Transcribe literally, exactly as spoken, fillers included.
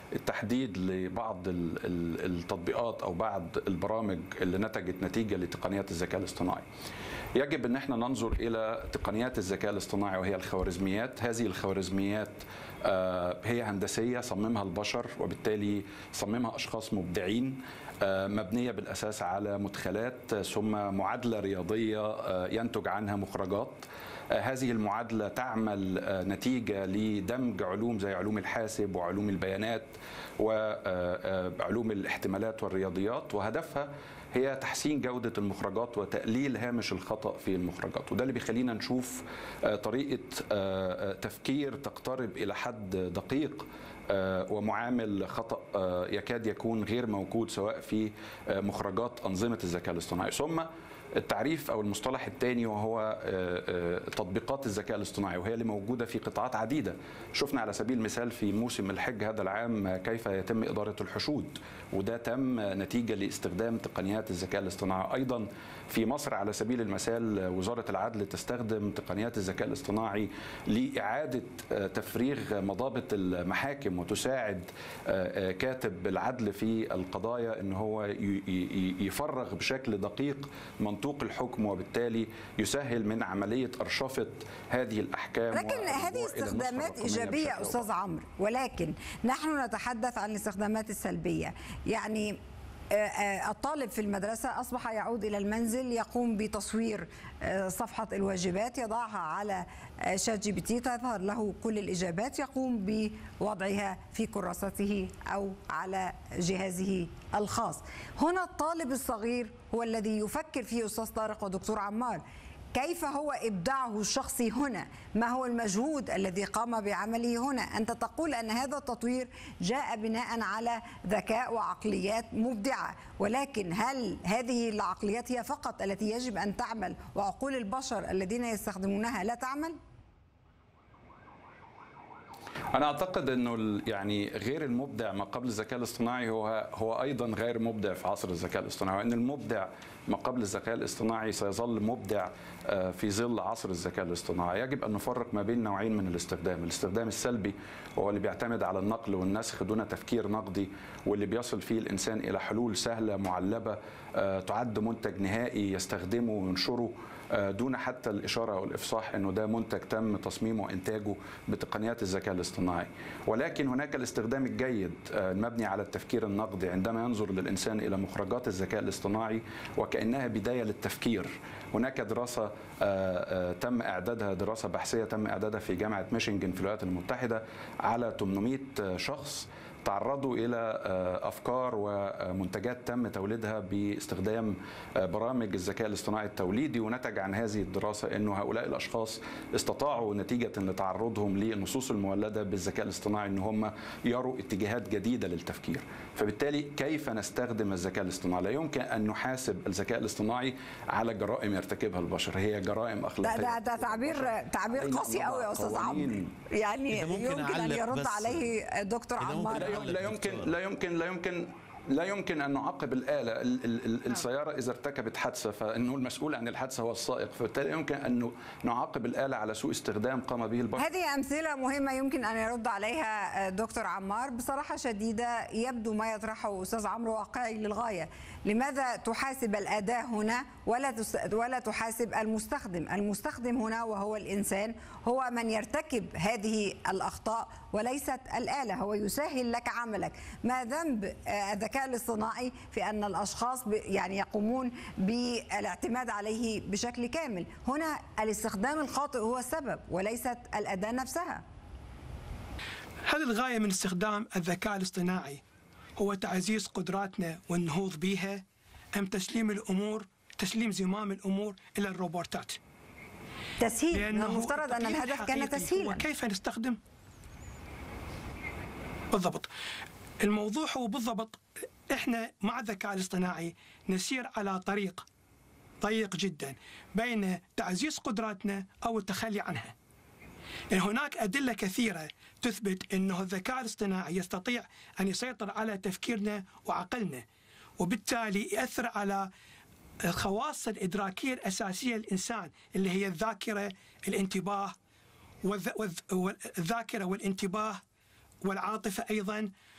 التحديد لبعض التطبيقات أو بعض البرامج اللي نتجت نتيجة لتقنيات الذكاء الاصطناعي. يجب أن احنا ننظر إلى تقنيات الذكاء الاصطناعي وهي الخوارزميات. هذه الخوارزميات هي هندسية صممها البشر، وبالتالي صممها أشخاص مبدعين، مبنية بالأساس على مدخلات ثم معادلة رياضية ينتج عنها مخرجات. هذه المعادلة تعمل نتيجة لدمج علوم زي علوم الحاسب وعلوم البيانات وعلوم الاحتمالات والرياضيات، وهدفها هي تحسين جودة المخرجات وتقليل هامش الخطأ في المخرجات. وده اللي بيخلينا نشوف طريقة تفكير تقترب إلى حد دقيق ومعامل خطأ يكاد يكون غير موجود سواء في مخرجات أنظمة الذكاء الاصطناعي. ثم التعريف أو المصطلح الثاني وهو تطبيقات الذكاء الاصطناعي، وهي اللي موجودة في قطاعات عديدة. شفنا على سبيل المثال في موسم الحج هذا العام كيف يتم إدارة الحشود، وده تم نتيجة لاستخدام تقنيات الذكاء الاصطناعي. أيضا في مصر على سبيل المثال وزارة العدل تستخدم تقنيات الذكاء الاصطناعي لإعادة تفريغ مضابط المحاكم، وتساعد كاتب العدل في القضايا أن هو يفرغ بشكل دقيق منطوق الحكم، وبالتالي يسهل من عملية أرشفة هذه الأحكام. لكن هذه استخدامات إيجابية أستاذ عمرو، ولكن نحن نتحدث عن الاستخدامات السلبية. يعني الطالب في المدرسة أصبح يعود إلى المنزل يقوم بتصوير صفحة الواجبات، يضعها على شات جي بي تي تظهر له كل الإجابات، يقوم بوضعها في كراسته أو على جهازه الخاص. هنا الطالب الصغير هو الذي يفكر فيه أستاذ طارق ودكتور عمار، كيف هو إبداعه الشخصي هنا؟ ما هو المجهود الذي قام بعمله هنا؟ أنت تقول أن هذا التطوير جاء بناء على ذكاء وعقليات مبدعة، ولكن هل هذه العقليات هي فقط التي يجب أن تعمل وعقول البشر الذين يستخدمونها لا تعمل؟ أنا أعتقد أنه يعني غير المبدع ما قبل الذكاء الاصطناعي هو هو أيضا غير مبدع في عصر الذكاء الاصطناعي، وأن المبدع ما قبل الذكاء الاصطناعي سيظل مبدع في ظل عصر الذكاء الاصطناعي. يجب أن نفرق ما بين نوعين من الاستخدام، الاستخدام السلبي وهو اللي بيعتمد على النقل والنسخ دون تفكير نقدي، واللي بيصل فيه الإنسان إلى حلول سهلة معلبة تعد منتج نهائي يستخدمه وينشره دون حتى الإشارة أو الإفصاح أنه ده منتج تم تصميمه وإنتاجه بتقنيات الذكاء الاصطناعي. ولكن هناك الاستخدام الجيد المبني على التفكير النقدي، عندما ينظر للإنسان إلى مخرجات الذكاء الاصطناعي وكأنها بداية للتفكير. هناك دراسة تم إعدادها، دراسة بحثية تم إعدادها في جامعة ميشيغان في الولايات المتحدة على ثمانمائة شخص تعرضوا إلى أفكار ومنتجات تم توليدها باستخدام برامج الذكاء الاصطناعي التوليدي، ونتج عن هذه الدراسة أنه هؤلاء الأشخاص استطاعوا نتيجة لتعرضهم للنصوص المولدة بالذكاء الاصطناعي أن هم يروا اتجاهات جديدة للتفكير. فبالتالي كيف نستخدم الذكاء الاصطناعي؟ لا يمكن أن نحاسب الذكاء الاصطناعي على جرائم يرتكبها البشر، هي جرائم أخلاقية. ده, ده تعبير تعبير قاسي قوي يا أستاذ عمرو، يعني يمكن أن يرد عليه دكتور عمار. لا يمكن لا يمكن لا يمكن لا يمكن ان نعاقب الاله. السياره اذا ارتكبت حادثه فانه المسؤول عن الحادثه هو السائق، فبالتالي يمكن ان نعاقب الاله على سوء استخدام قام به البشر. هذه امثله مهمه يمكن ان يرد عليها دكتور عمار. بصراحه شديده يبدو ما يطرحه استاذ عمرو واقعي للغايه. لماذا تحاسب الاداه هنا ولا ولا تحاسب المستخدم؟ المستخدم هنا وهو الانسان هو من يرتكب هذه الاخطاء وليست الاله، هو يسهل لك عملك. ما ذنب الذكاء الاصطناعي في أن الأشخاص يعني يقومون بالاعتماد عليه بشكل كامل؟ هنا الاستخدام الخاطئ هو السبب وليست الأداة نفسها. هل الغاية من استخدام الذكاء الاصطناعي هو تعزيز قدراتنا والنهوض بها، أم تسليم الأمور تسليم زمام الأمور إلى الروبوتات؟ تسهيل، من المفترض أن الهدف كان تسهيلا. وكيف نستخدم؟ بالضبط، الموضوع هو بالضبط احنا مع الذكاء الاصطناعي نسير على طريق ضيق جدا بين تعزيز قدراتنا او التخلي عنها. يعني هناك ادله كثيره تثبت انه الذكاء الاصطناعي يستطيع ان يسيطر على تفكيرنا وعقلنا، وبالتالي ياثر على الخواص الادراكيه الاساسيه للانسان اللي هي الذاكره، الانتباه والذاكره والانتباه والعاطفه ايضا